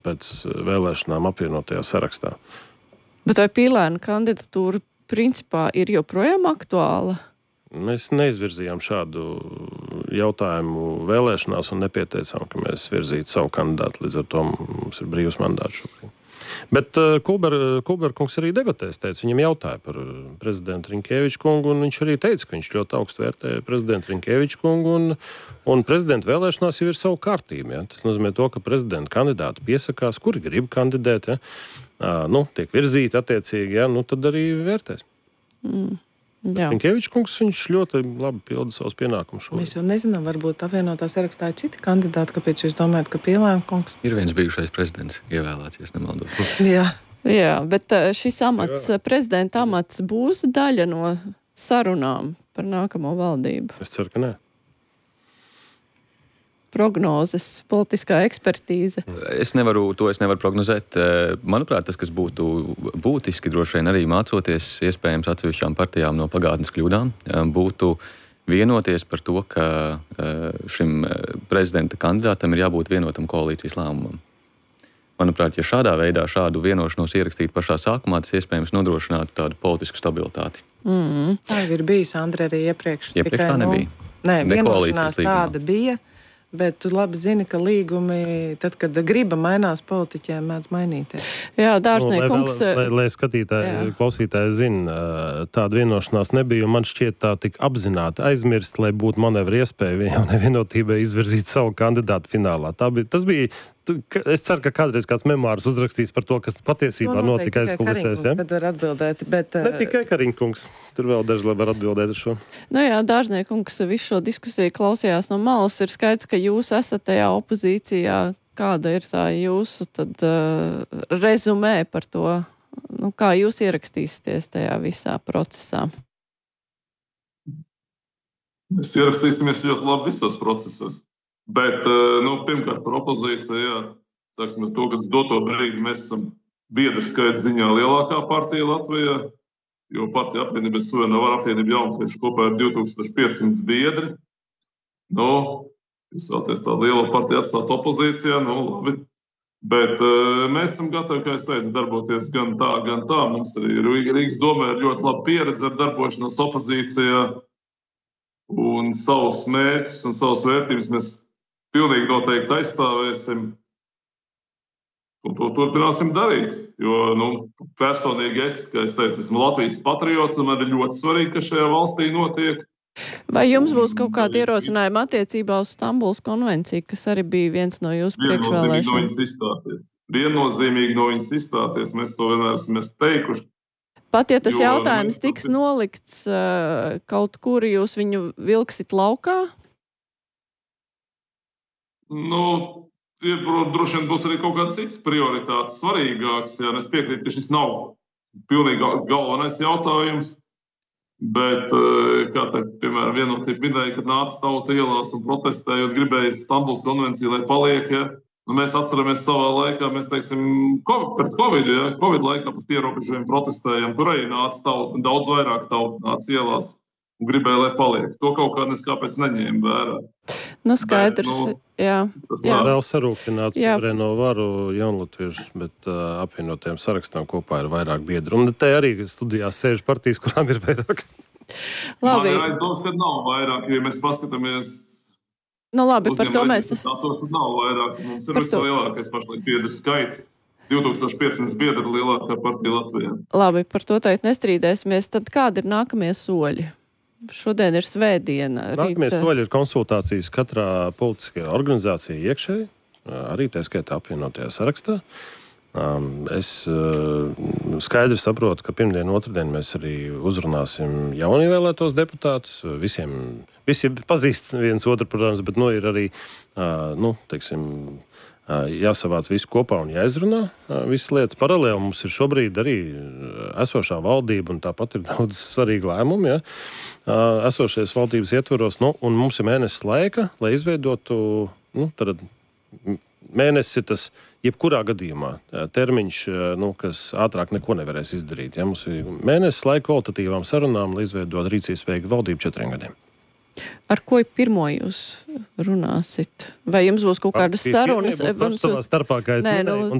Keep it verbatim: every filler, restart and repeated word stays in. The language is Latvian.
pēc vēlēšanām apvienotajā sarakstā. Bet vai Pīlēna kandidatūra principā ir joprojām aktuāla? Mēs neizvirzījām šādu jautājumu vēlēšanās un nepieteicām, ka mēs virzītu savu kandidātu. Līdz ar to mums ir brīvs mandāts šobrīd. Bet uh, Kulberkungs arī debatēs teica, viņam jautāja par prezidentu Rinkēviču kungu, un viņš arī teica, ka viņš ļoti augstu vērtē prezidentu Rinkēviču kungu, un, un prezidenta vēlēšanās jau ir savu kārtību. Ja? Tas nozīmē to, ka prezidenta kandidāti piesakās, kuri grib kandidēt, ja? uh, nu, tiek virzīti attiecīgi, ja? Nu, tad arī vērtēs. Mm. Rinkēvičs kungs, viņš ļoti labi pilda savus pienākumus šodien. Mēs jau nezinām, varbūt apvienotā sarakstā ir citi kandidāti, kāpēc jūs domājat, ka Pīlēna kungs? Ir viens bijušais prezidents ievēlēts, ja nemaldos. Jā. Jā, bet šis amats, Jā. prezidenta amats būs daļa no sarunām par nākamo valdību? Es ceru, ka nē. Prognozes, politiskā ekspertīze. Es nevaru, to es nevaru prognozēt. Manuprāt, tas, kas būtu būtiski, droši vien arī mācoties iespējams atsevišķām partijām no pagātnes kļūdām, būtu vienoties par to, ka šim prezidenta kandidātam ir jābūt vienotam koalīcijas lēmumam. Manuprāt, ja šādā veidā šādu vienošanos ierakstīt pašā sākumā, tas iespējams nodrošinātu tādu politisku stabilitāti. Mm. Tā jau ir bijis, Andri, arī iepriekš. Iepriekš tā nebija. No, nē, vienošanās tāda bija. Bet tu labi zini, ka līgumi, tad, kad griba mainās, politiķiem mēdz mainīties. Jā, Dārzniekungs... Nu, lai, lai, lai skatītāji, klausītāji zina, tāda vienošanās nebija, un man šķiet tā tik apzināti aizmirst, lai būtu manevra iespēja jaunai vienotībai izvirzīt savu kandidātu finālā. Tā bija, tas bija, es ceru, ka kādreiz kāds memārs uzrakstīs par to, kas patiesībā no, notika aizkulisēs. Ja? Tad var atbildēt, bet... Ne tikai Kariņkungs, tur vēl daži labi var atbildēt ar šo. Nu jā, Dārzniekungs visu šo diskusiju klausījās no malas, ir skaidrs, ka jūs esat tajā opozīcijā, kāda ir tā jūsu tad uh, rezumē par to, nu, kā jūs ierakstīsieties tajā visā procesā? Mēs ierakstīsimies ļoti labi visos procesos. Bet, nu, pirmkārt par opozīciju, jā, sāksim ar to, ka uz doto brīdi mēs esam biedru skaita ziņā lielākā partija Latvijā, jo partija apvienība Suverēnā Vara apvienība Jaunatvieši kopā ir divi tūkstoši pieci simti biedri. Nu, jūs vēlaties tādu lielo partiju atstāt opozīcijā, nu, labi. Bet uh, mēs esam gatavi, kā es teicu, darboties gan tā, gan tā. Mums arī Rīgas domē ir ļoti laba pieredze ar darbošanos opozīcijā. Un savus mērķus un savus vērtības mēs pilnīgi noteikti aizstāvēsim. Un to turpināsim darīt. Jo, nu, personīgi es, kā es teicu, esmu Latvijas patriots, un man ir ļoti svarīgi, kas šajā valstī notiek. Vai jums būs kaut kāda ierosinājuma attiecībā uz Stambulas konvenciju, kas arī bija viens no jūsu priekšvēlēšanām? Viennozīmīgi no viņas izstāties. Viennozīmīgi no viņas izstāties. Mēs to vienmēr esam teikuši. Pat ja tas jo, jautājums tiks ir... nolikts uh, kaut kur, jūs viņu vilksit laukā? Nu, ir, droši vien būs arī kaut kāds cits prioritātes svarīgāks. Jā, es piekrītu, ka šis nav pilnīgi galvenais jautājums. Bet, kā te, piemēram, vienotīgi minēja, kad nāca tauta ielās un protestējot, gribēja Stambulas konvenciju, lai paliek, ja? Nu, mēs atceramies savā laikā, mēs teiksim, COVID, pret Covid, ja? Covid laikā pat ierobežojumi protestējam, tur arī nāca tauta, daudz vairāk tauta nāca ielās un gribēja, lai paliek. To kaut kā nes kāpēc neņēma vērā. Nu, skaidrs, bet, nu, jā. jā. Vēl sarūktināt Suverēno Varu Jaunlatviešus, bet uh, apvienotajiem sarakstām kopā ir vairāk biedru. Un te arī studijās sēž partijas, kurām ir vairāk. Labi. Man ir aizdoms, ka nav vairāk, ja mēs paskatāmies... Nu labi, par to mēs... Tad nav vairāk. Mums ir vislielākais pašlaik biedru skaits. divi tūkstoši pieci simti biedru lielākā partija Latvijā. Labi, par to teikt nestrīdēsimies. Tad kādi ir nākamie soļi? Šodien ir svētdiena. Nākamie soļi ir konsultācijas katrā politiskajā organizācijā iekšēji, arī tā skaitā apvienotajā sarakstā. Es skaidri saprotu, ka pirmdien, otrdien mēs arī uzrunāsim jaunievēlētos deputātus. Visiem, visi pazīst viens otru, protams, bet nu, ir arī, nu, teiksim, jāsavāc visu kopā un jāizrunā visas lietas paralēli. Mums ir šobrīd arī esošā valdība, un tāpat ir daudz svarīgi lēmumi, ja? Esošais valdības ietvaros, nu, un mums ir mēnesis laika, lai izveidotu, nu, tad mēnesis ir tas, jebkurā gadījumā, termiņš, nu, kas ātrāk neko nevarēs izdarīt. Ja? Mums ir mēnesis laika kvalitatīvām sarunām, lai izveidot rīcības spējīgu valdību četriem gadiem. Ar ko pirmo jūs runāsit? Vai jums būs kaut kādas sarunas? Savā starpā, kā es Nē, minēju, nu,